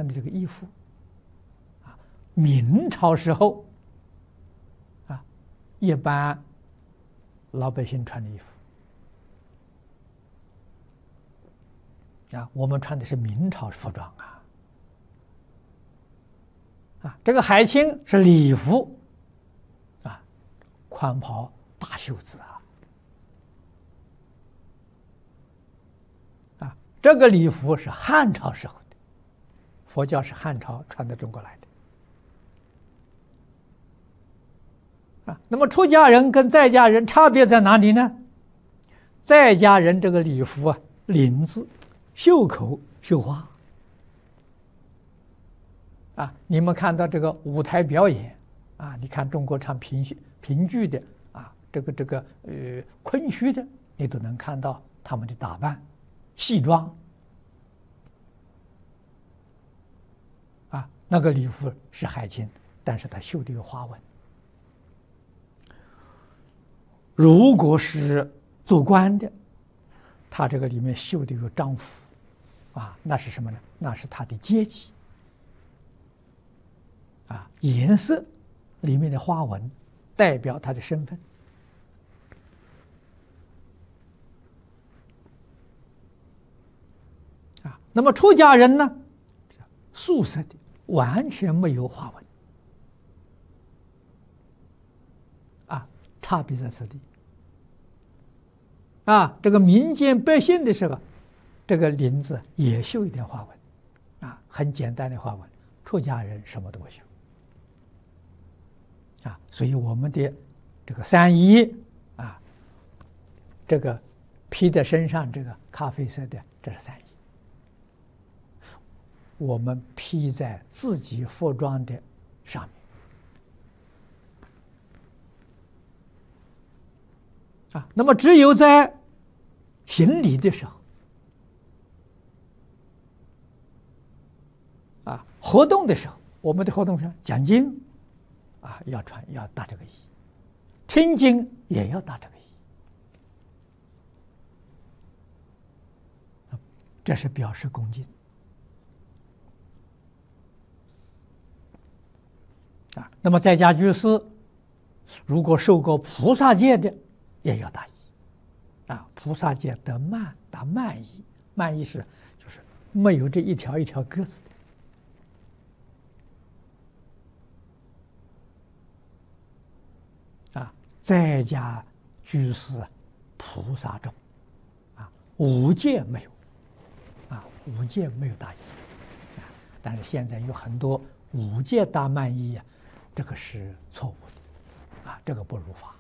的这个衣服，明朝时候一般老百姓穿的衣服我们穿的是明朝服装这个海青是礼服宽袍大袖子这个礼服是汉朝时候的，佛教是汉朝传到中国来的那么出家人跟在家人差别在哪里呢？在家人这个礼服领子、袖口、绣花你们看到这个舞台表演你看中国唱评剧的这个昆曲的，你都能看到他们的打扮，戏装那个礼服是海青，但是它绣的有花纹。如果是做官的，他这个里面绣的有章符那是什么呢？那是他的阶级颜色里面的花纹代表他的身份那么出家人呢，素色的，完全没有花纹差别在此地这个民间百姓的时候，这个领子也绣一点花纹很简单的花纹，出家人什么都不绣所以我们的这个三衣这个披在身上这个咖啡色的，这是三衣。我们披在自己服装的上面那么只有在行礼的时候活动的时候，我们的活动上讲经要打这个衣，听经也要打这个衣这是表示恭敬那么在家居士如果受过菩萨戒的，也要打衣菩萨戒得慢，打慢衣，慢衣是就是没有这一条一条格子的在家居士菩萨众五戒没有五戒没有大衣但是现在有很多五戒大慢衣这个是错误的这个不如法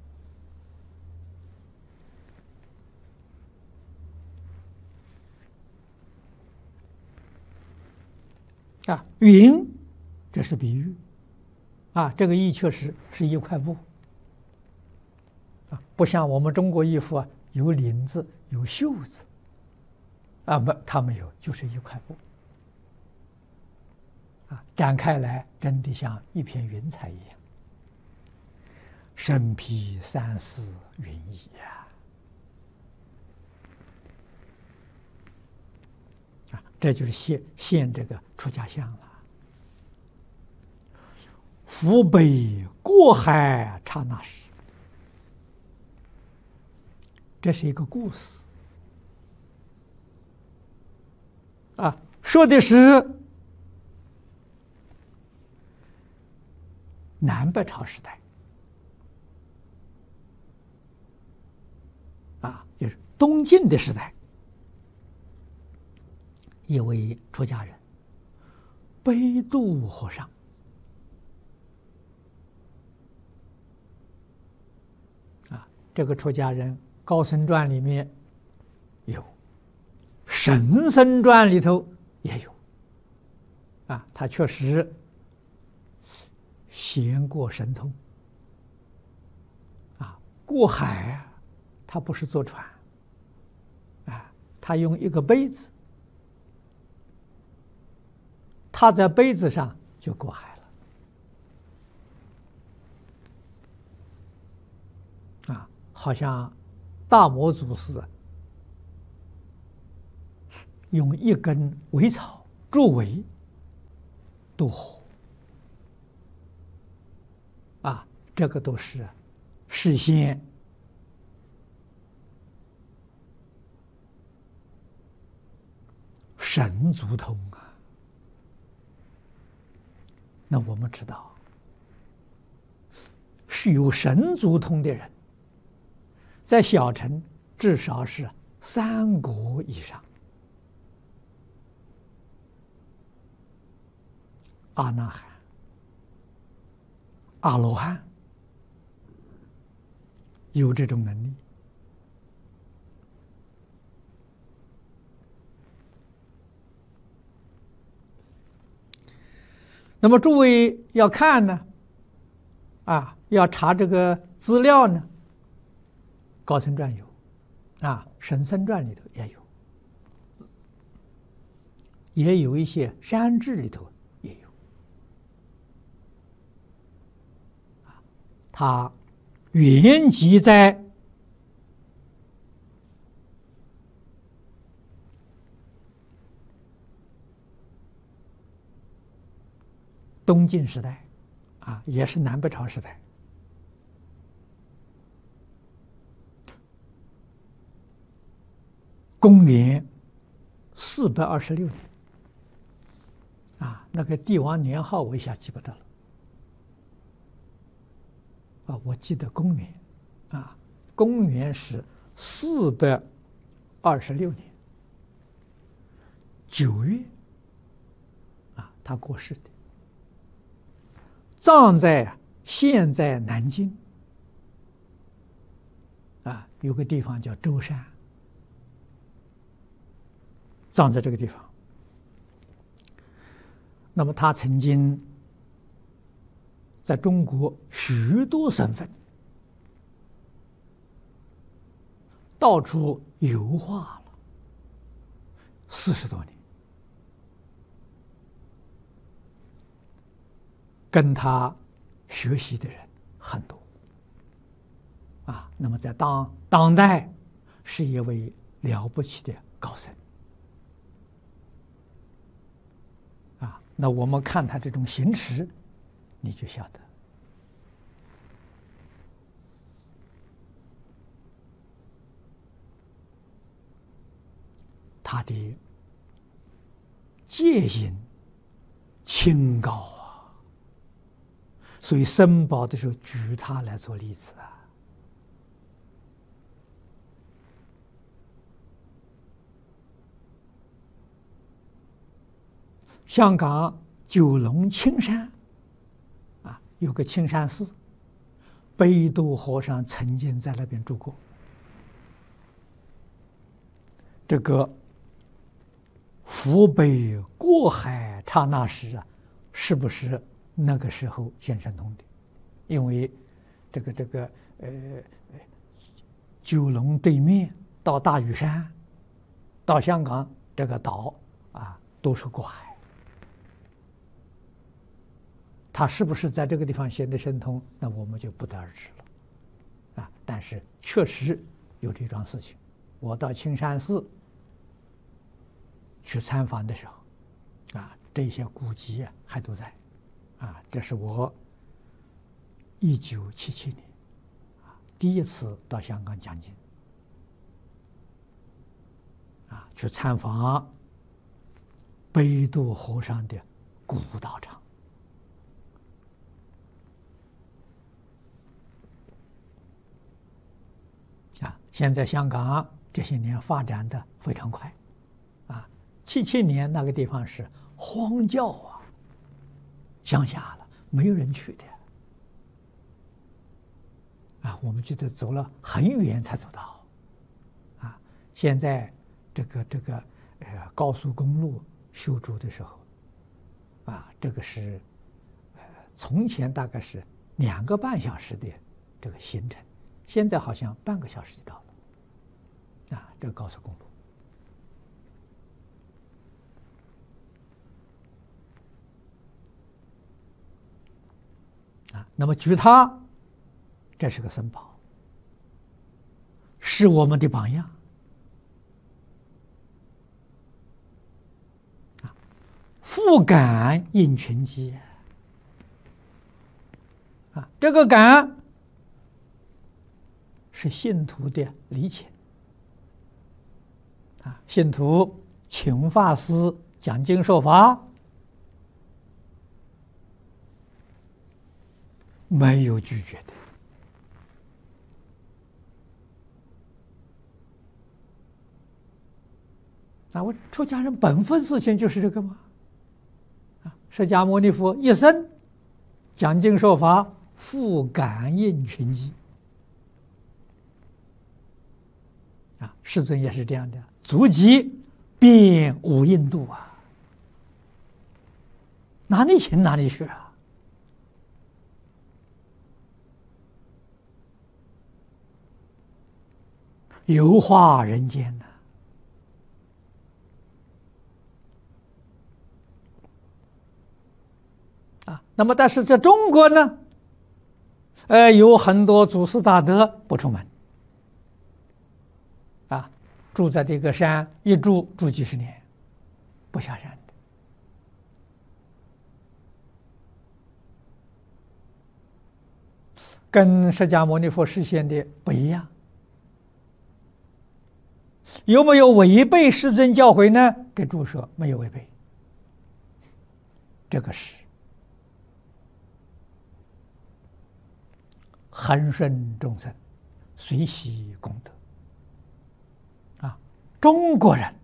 云这是比喻这个衣确实是一块布不像我们中国衣服有领子有袖子不，它没有，就是一块布展开来真的像一片云彩一样，身披三丝云衣这就是现这个出家相了。扶北过海刹那时，这是一个故事说的是南北朝时代也是东晋的时代，一位出家人悲度和尚这个出家人《高僧传》里面有，《神僧传》里头也有他确实贤过神通过海他不是坐船他用一个杯子，他在杯子上就过海了好像大摩祖师用一根苇草竹苇渡河啊，这个都是事先神足通啊。那我们知道，是有神足通的人，在小乘至少是3国以上。阿那含、阿罗汉有这种能力。那么诸位要看呢，要查这个资料呢，《高僧传》有，《神僧传》里头也有一些山志里头也有。它原籍在东晋时代，也是南北朝时代。公元426年，那个帝王年号我一下记不得了，我记得公元，公元是426年9月，他过世的。葬在现在南京，有个地方叫舟山，葬在这个地方。那么他曾经在中国许多省份到处游化了40多年。跟他学习的人很多，那么在当代是一位了不起的高僧，那我们看他这种行持，你就晓得，他的戒心清高。所以僧宝的时候举他来做例子香港九龙青山有个青山寺，北渡和尚曾经在那边住过。这个扶北过海刹那时是不是那个时候现神通的？因为这个九龙对面到大屿山，到香港这个岛都是过海。他是不是在这个地方显得神通？那我们就不得而知了。但是确实有这桩事情。我到青山寺去参访的时候，这些古籍还都在。这是我1977年第一次到香港讲经，去参访北渡和尚的古道场。现在香港这些年发展的非常快，77年那个地方是荒郊乡下了，没有人去的我们觉得走了很远才走到现在这个高速公路修筑的时候这个是从前大概是2个半小时的这个行程，现在好像半个小时就到了这个高速公路。那么举他，这是个僧宝，是我们的榜样父复感应群机啊，这个感是信徒的礼请啊，信徒请法师讲经说法，没有拒绝的。啊，我出家人本分事情就是这个嘛。啊，释迦牟尼佛一生讲经说法，复感应群机。啊，世尊也是这样的，足迹遍无印度啊，哪里请哪里去啊。游化人间呐。啊，那么但是在中国呢，有很多祖师大德不出门，啊，住在这个山，一住几十年，不下山的。跟释迦牟尼佛示现的不一样。有没有违背世尊教诲呢？给注说没有违背，这个是恒顺众生，随喜功德。啊，中国人，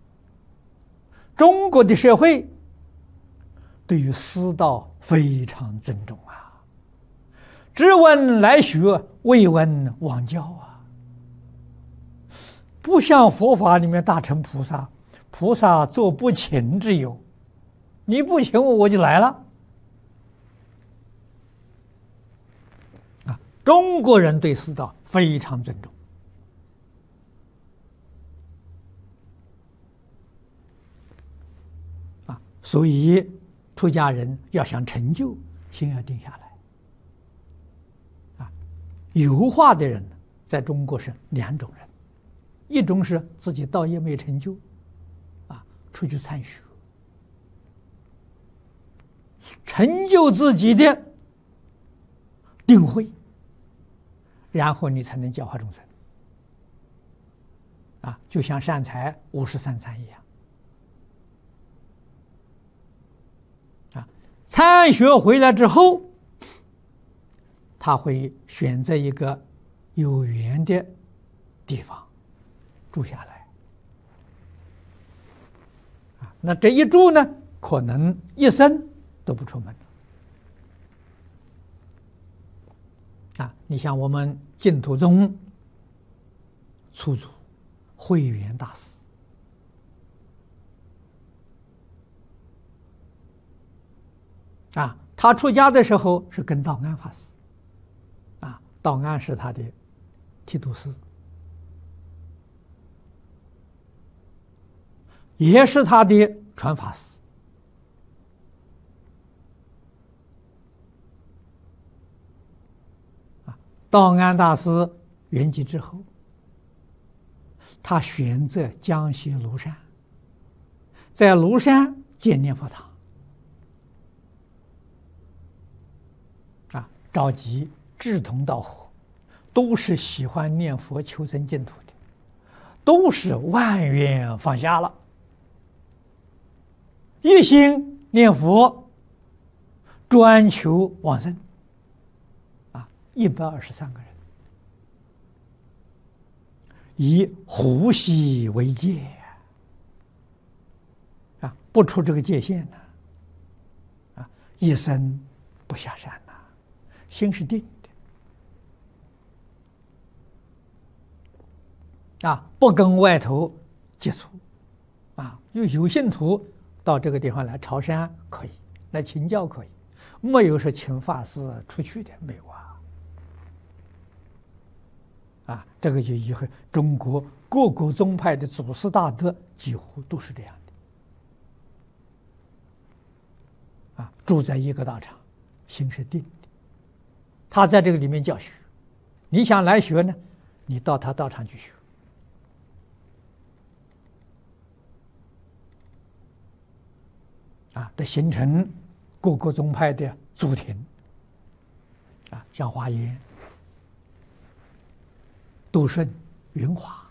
中国的社会对于师道非常尊重啊，知闻来学，未闻枉教啊。不像佛法里面大乘菩萨，菩萨做不请之有，你不请我，我就来了。啊，中国人对师道非常尊重。啊，所以出家人要想成就，心要定下来。啊，有化的人在中国是两种人。一种是自己道业没成就，啊，出去参学，成就自己的定慧，然后你才能教化众生。啊，就像善财53参一样，啊，参学回来之后，他会选择一个有缘的地方住下来，啊，那这一住呢，可能一生都不出门。啊，你像我们净土宗初祖慧远大师，啊，他出家的时候是跟道安法师，啊，道安是他的剃度师。也是他的传法师。道安大师圆寂之后，他选择江西庐山，在庐山建念佛堂，啊，召集志同道合，都是喜欢念佛求生净土的，都是万缘放下了。一心念佛，专求往生，啊，123个人，以呼吸为界，啊，不出这个界限的，啊，一生不下山呐，心是定的，啊，不跟外头接触，啊，有信徒到这个地方来朝山可以，来请教可以，没有说请法师出去的，没有啊。啊，这个就以后中国各个宗派的祖师大德几乎都是这样的。啊，住在一个道场，心是定的。他在这个里面教学，你想来学呢，你到他道场去学。 的形成各个宗派的祖庭，像华严、道顺、云华，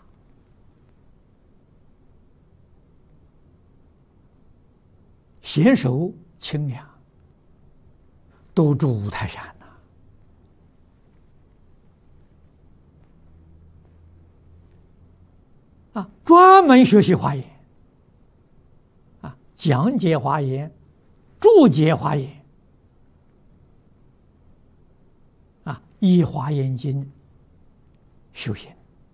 贤首清凉，都住五台山呐。专门学习华严，讲解华严，注解华严，依华严经修行。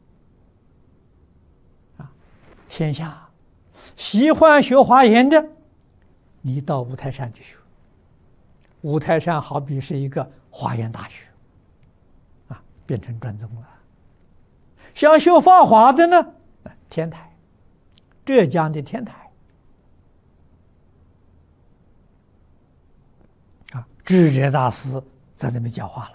天下喜欢学华严的，你到五台山去学。五台山好比是一个华严大学，变成专宗了。想学法华的呢，天台，浙江的天台，智者大师在那边教化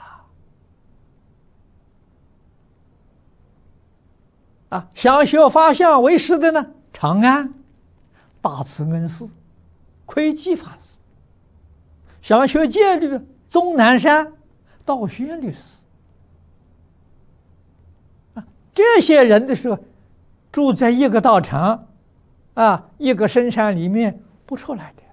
了。想学法相为师的呢，长安大慈恩寺窥基法师，想学戒律的终南山道宣律师。这些人的时候住在一个道场，一个深山里面不出来的。